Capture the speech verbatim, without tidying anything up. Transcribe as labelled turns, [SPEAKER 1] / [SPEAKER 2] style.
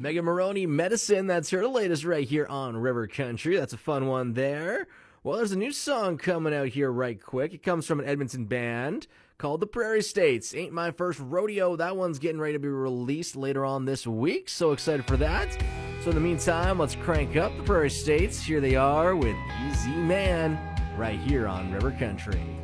[SPEAKER 1] Megan Maroney, Medicine, that's her latest right here on River Country. That's a fun one there. Well, there's a new song coming out here right quick. It comes from an Edmonton band called The Prairie States. Ain't My First Rodeo. That one's getting ready to be released later on this week. So excited for that. So in the meantime, let's crank up The Prairie States. Here they are with Easy Man right here on River Country.